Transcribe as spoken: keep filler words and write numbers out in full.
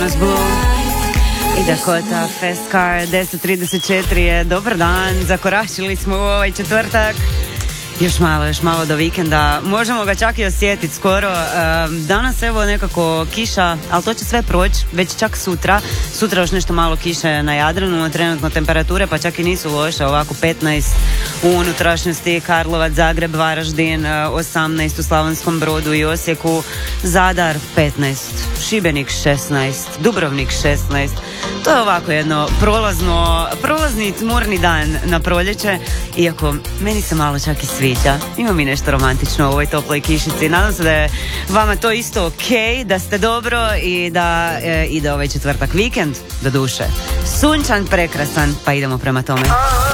Jonas Blue i Dakota Fast Car. Deset trideset četiri je dobar dan, zakoračili smo u ovaj četvrtak. Još malo, još malo do vikenda. Možemo ga čak i osjetiti skoro. Danas evo nekako kiša, ali to će sve proći, već čak sutra. Sutra još nešto malo kiše na Jadranu, trenutno temperature pa čak i nisu loše, ovako petnaest u unutrašnjosti, Karlovac, Zagreb, Varaždin, osamnaest u Slavonskom Brodu i Osijeku, Zadar petnaest, Šibenik šesnaest, Dubrovnik šesnaest. To je ovako jedno prolazno, prolazni tmurni dan na proljeće, iako meni se malo čak i sviđa. Ima mi nešto romantično u ovoj toploj kišici. Nadam se da je vama to isto ok, da ste dobro i da e, ide ovaj četvrtak vikend, do duše sunčan, prekrasan, pa idemo prema tome.